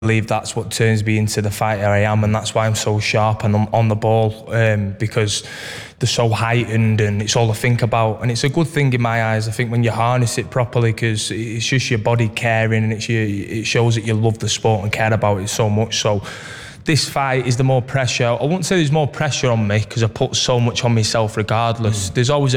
believe that's what turns me into the fighter I am, and that's why I'm so sharp and I'm on the ball, because they're so heightened and it's all I think about. And it's a good thing in my eyes, I think, when you harness it properly, because it's just your body caring, and it shows that you love the sport and care about it so much. So this fight is the more pressure. I wouldn't say there's more pressure on me, because I put so much on myself regardless. There's always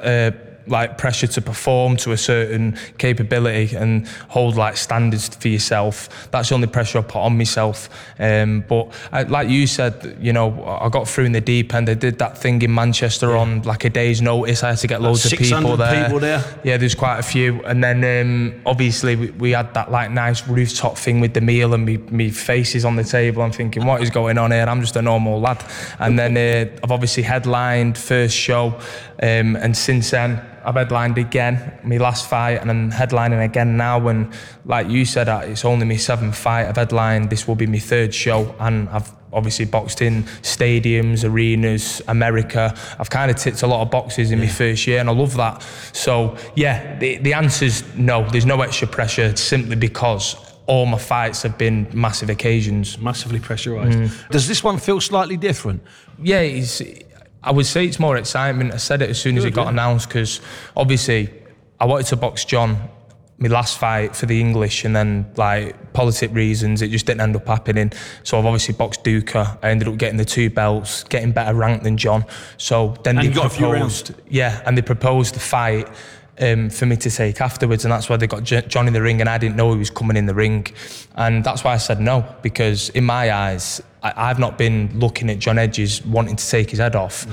pressure to perform to a certain capability and hold like standards for yourself. That's the only pressure I put on myself. But like you said, you know, I got through in the deep end. I did that thing in Manchester on like a day's notice. I had to get loads of people there. Yeah, there's quite a few. And then obviously we had that like nice rooftop thing with the meal, and me faces on the table. I'm thinking, what is going on here? I'm just a normal lad. And then I've obviously headlined first show, and since then I've headlined again, my last fight, and I'm headlining again now. And like you said, it's only my 7th fight I've headlined. This will be my 3rd show, and I've obviously boxed in stadiums, arenas, America. I've kind of ticked a lot of boxes in my first year, and I love that. So yeah, the answer's no. There's no extra pressure, simply because all my fights have been massive occasions. Massively pressurised. Does this one feel slightly different? Yeah, I would say it's more excitement. I said it as soon as it got announced, because obviously I wanted to box John, my last fight, for the English, and then like politic reasons it just didn't end up happening. So I've obviously boxed Duca. I ended up getting the 2 belts, getting better ranked than John. So then and they you got proposed, a few rounds. Yeah, and they proposed the fight for me to take afterwards, and that's why they got John in the ring, and I didn't know he was coming in the ring. And that's why I said no, because in my eyes, I've not been looking at John Hedges wanting to take his head off.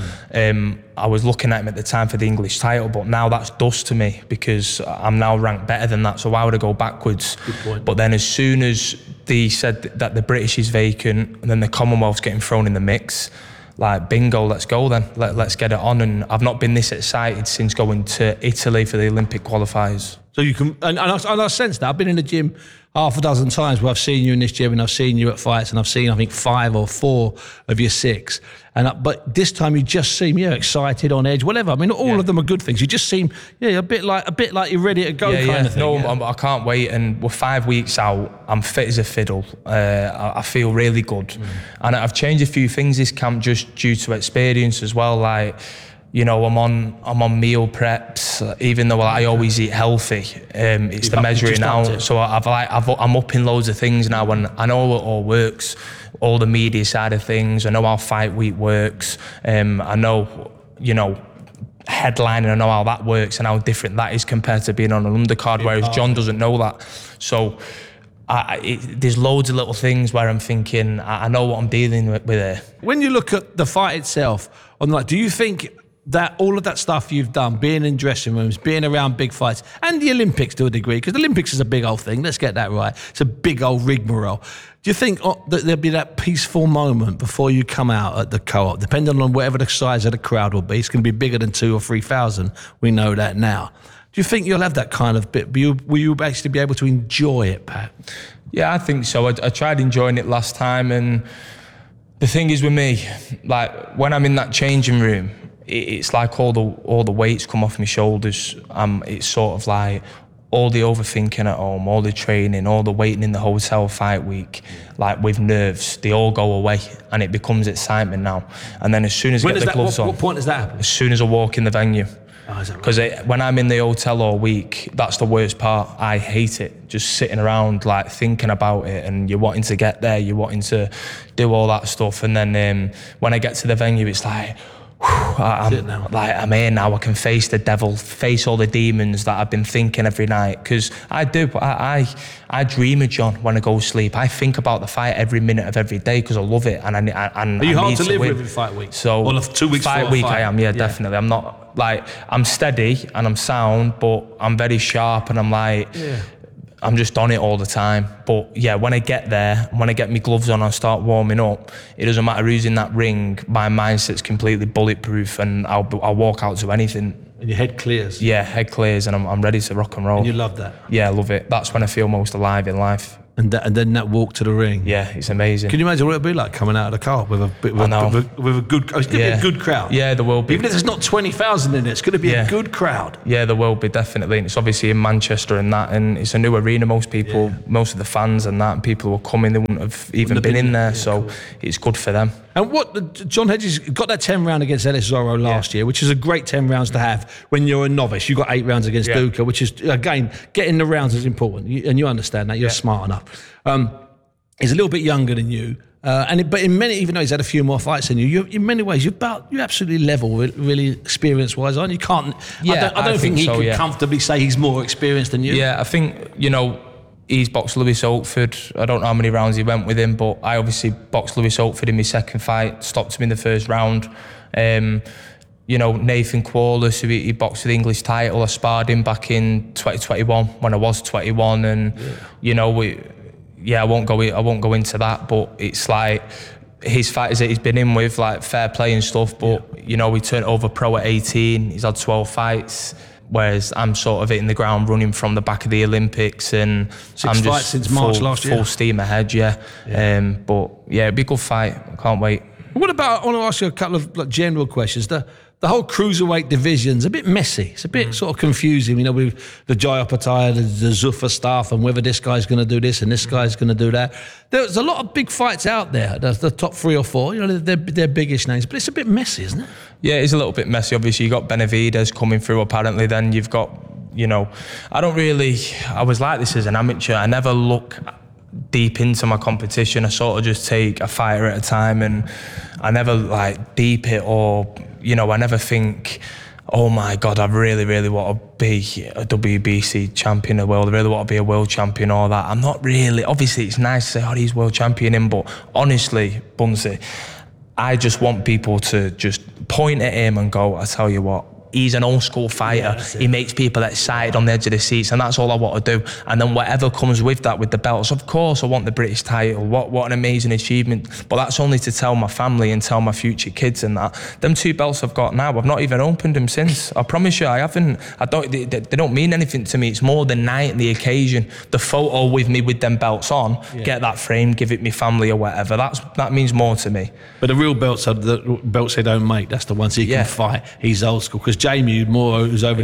I was looking at him at the time for the English title, but now that's dust to me, because I'm now ranked better than that, so why would I go backwards? Good point. But then as soon as they said that the British is vacant, and then the Commonwealth's getting thrown in the mix, like bingo, let's go then, let's get it on. And I've not been this excited since going to Italy for the Olympic qualifiers. So you can, and I sense that. I've been in the gym half a dozen times where I've seen you in this gym, and I've seen you at fights, and I've seen, I think, 5 or 4 of your 6. But this time you just seem, excited, on edge, whatever. I mean, all of them are good things. You just seem, a bit like you're ready to go kind of thing. No, I can't wait, and we're 5 weeks out. I'm fit as a fiddle. I feel really good, and I've changed a few things this camp just due to experience as well. Like, I'm on meal preps, even though I always eat healthy. It's the measuring out. So I'm up in loads of things now, and I know it all works. All the media side of things. I know how fight week works. I know, headlining. I know how that works and how different that is compared to being on an undercard. Whereas John doesn't know that. So there's loads of little things where I'm thinking, I know what I'm dealing with here. When you look at the fight itself, do you think that all of that stuff you've done, being in dressing rooms, being around big fights, and the Olympics to a degree, because the Olympics is a big old thing, let's get that right, it's a big old rigmarole. Do you think that there'll be that peaceful moment before you come out at the Co-op, depending on whatever the size of the crowd will be? It's going to be bigger than 2,000 or 3,000, we know that now. Do you think you'll have that kind of bit? Will you actually be able to enjoy it, Pat? Yeah, I think so. I tried enjoying it last time, and the thing is with me, like when I'm in that changing room, it's like all the weights come off my shoulders. It's sort of like all the overthinking at home, all the training, all the waiting in the hotel fight week, like with nerves, they all go away, and it becomes excitement now. And then as soon as I get the gloves on, what point does that happen? As soon as I walk in the venue. Oh, is that right? Because when I'm in the hotel all week, that's the worst part. I hate it, just sitting around like thinking about it, and you're wanting to get there, you're wanting to do all that stuff, and then when I get to the venue, it's like, I'm here now. I can face the devil, face all the demons that I've been thinking every night. Because I dream of John when I go to sleep. I think about the fight every minute of every day because I love it, and Are you hard to live with in fight week? So, well, 2 weeks fight week, I am. Definitely. I'm not I'm steady and I'm sound, but I'm very sharp, and I'm like. Yeah. I'm just on it all the time. But yeah, when I get there, when I get my gloves on and start warming up, it doesn't matter who's in that ring, my mindset's completely bulletproof, and I'll walk out to anything. And your head clears? Yeah, head clears, and I'm ready to rock and roll. And you love that? Yeah, I love it. That's when I feel most alive in life. And then that walk to the ring. Yeah, it's amazing. Can you imagine what it'd be like coming out of the car with a good? It's going to be a good crowd. Yeah, there will be. Even if there's not 20,000 in it, it's going to be a good crowd. Yeah, there will be, definitely. And it's obviously in Manchester and that, and it's a new arena. Most people, most of the fans and that, and people who are coming, they wouldn't have even been in there. So it's good for them. And John Hedges got that 10 round against Ellis Zorro last year, which is a great 10 rounds to have when you're a novice. You got 8 rounds against Duca, which is, again, getting the rounds is important. And you understand that. You're smart enough. He's a little bit younger than you. But in many, even though he's had a few more fights than you, in many ways, you're absolutely level, really experience-wise, aren't you? Can't. I don't think he can comfortably say he's more experienced than you. Yeah, I think, he's boxed Lewis Oakford. I don't know how many rounds he went with him, but I obviously boxed Lewis Oakford in my second fight, stopped him in the first round. Nathan Qualis, who he boxed for the English title, I sparred him back in 2021 when I was 21, and I won't go into that, but it's like his fighters that he's been in with, like fair play and stuff, but he turned over pro at 18. He's had 12 fights, whereas I'm sort of hitting the ground running from the back of the Olympics, and 6 I'm fights just since March last year. Full steam ahead, but it'd be a good fight. I can't wait. What about? I want to ask you a couple of general questions. The whole cruiserweight division's a bit messy. It's a bit sort of confusing, with the Jai Opetaia, the Zuffa stuff, and whether this guy's going to do this and this guy's going to do that. There's a lot of big fights out there. There's the top 3 or 4. They're biggish names, but it's a bit messy, isn't it? Yeah, it's a little bit messy. Obviously, you got Benavidez coming through. Apparently, then you've got, I was like this as an amateur. I never look deep into my competition. I sort of just take a fighter at a time, and I never deep it, or I never think, oh my God, I really, really want to be a WBC champion of the world. I really want to be a world champion, all that. I'm not really. Obviously, it's nice to say, oh, he's world champion, but honestly, Bunsey, I just want people to just point at him and go, I tell you what, he's an old school fighter. He makes people excited on the edge of the seats, and that's all I want to do. And then whatever comes with that, with the belts, of course I want the British title. What an amazing achievement. But that's only to tell my family and tell my future kids and that. Them 2 belts I've got now, I've not even opened them since. I promise you, I haven't. They don't mean anything to me. It's more the night and the occasion. The photo with me with them belts on, get that framed, give it me family or whatever. That means more to me. But the real belts are the belts they don't make. That's the ones he can fight. He's old school. Because Jamie Moore, who's over